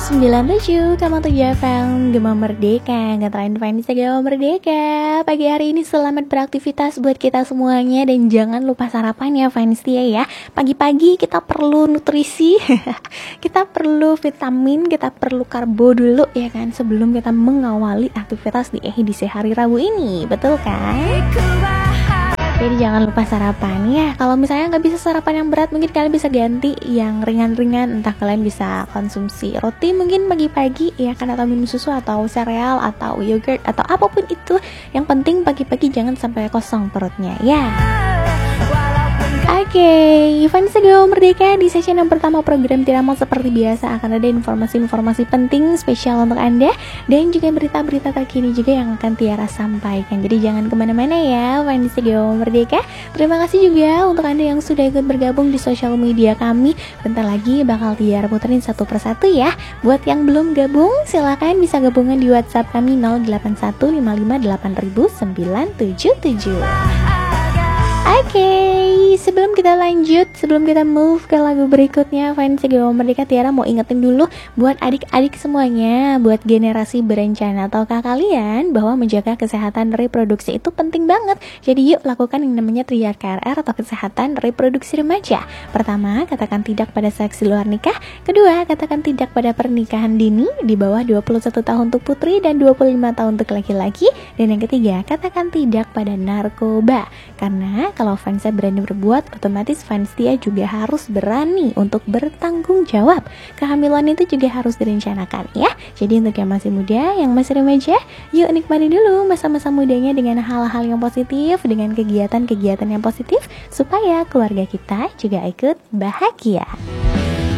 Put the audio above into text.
97,7 FM Gema Merdeka, ngetrain fans Gema Merdeka. Pagi hari ini selamat beraktivitas buat kita semuanya. Dan jangan lupa sarapan ya fans ya. Pagi-pagi kita perlu nutrisi kita perlu vitamin, kita perlu karbo dulu ya kan, sebelum kita mengawali aktivitas di edisi hari Rabu ini. Betul kan? Jadi jangan lupa sarapan ya. Kalau misalnya nggak bisa sarapan yang berat, mungkin kalian bisa ganti yang ringan-ringan. Entah kalian bisa konsumsi roti mungkin pagi-pagi ya kan, atau minum susu atau sereal atau yogurt atau apapun itu. Yang penting pagi-pagi jangan sampai kosong perutnya ya. Oke, fans Gema Merdeka, di session yang pertama program Tiramal seperti biasa akan ada informasi-informasi penting spesial untuk Anda, dan juga berita-berita terkini juga yang akan Tiara sampaikan. Jadi jangan kemana-mana ya fans Gema Merdeka. Terima kasih juga untuk Anda yang sudah ikut bergabung di sosial media kami. Bentar lagi bakal Tiara puterin satu persatu ya. Buat yang belum gabung, silakan bisa gabungan di WhatsApp kami 0815588977. Oke, sebelum kita lanjut, sebelum kita move ke lagu berikutnya, fans Gema Merdeka, Tiara mau ingetin dulu buat adik-adik semuanya, buat generasi berencana, tahukah kalian bahwa menjaga kesehatan reproduksi itu penting banget. Jadi yuk lakukan yang namanya 3KRR atau kesehatan reproduksi remaja. Pertama, katakan tidak pada seks di luar nikah. Kedua, katakan tidak pada pernikahan dini di bawah 21 tahun untuk putri dan 25 tahun untuk laki-laki. Dan yang ketiga, katakan tidak pada narkoba. Karena kalau fansnya berani berbuat, otomatis fans dia juga harus berani untuk bertanggung jawab. Kehamilan itu juga harus direncanakan ya. Jadi untuk yang masih muda, yang masih remaja, yuk nikmati dulu masa-masa mudanya dengan hal-hal yang positif, dengan kegiatan-kegiatan yang positif, supaya keluarga kita juga ikut bahagia.